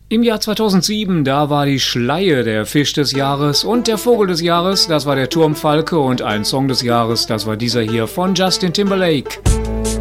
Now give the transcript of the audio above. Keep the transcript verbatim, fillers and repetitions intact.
Im Jahr zweitausendsieben, da war die Schleie der Fisch des Jahres und der Vogel des Jahres, das war der Turmfalke und ein Song des Jahres, das war dieser hier von Justin Timberlake.